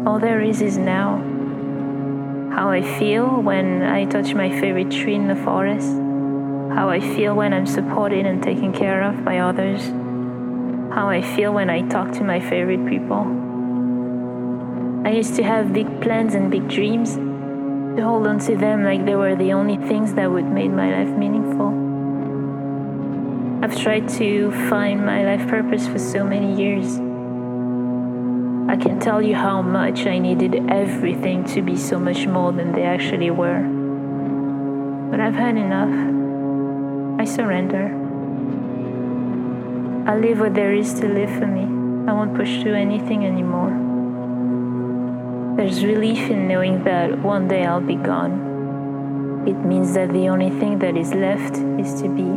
All there is now. How I feel when I touch my favorite tree in the forest. How I feel when I'm supported and taken care of by others. How I feel when I talk to my favorite people. I used to have big plans and big dreams, to hold on to them like they were the only things that would make my life meaningful. I've tried to find my life purpose for so many years. I can tell you how much I needed everything to be so much more than they actually were. But I've had enough. I surrender. I live what there is to live for me. I won't push through anything anymore. There's relief in knowing that one day I'll be gone. It means that the only thing that is left is to be.